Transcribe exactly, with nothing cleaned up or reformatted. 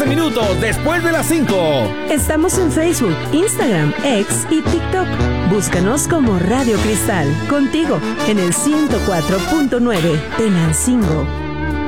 doce minutos después de las cinco. Estamos en Facebook, Instagram, X y TikTok. Búscanos como Radio Cristal, contigo en el ciento cuatro punto nueve Tenancingo.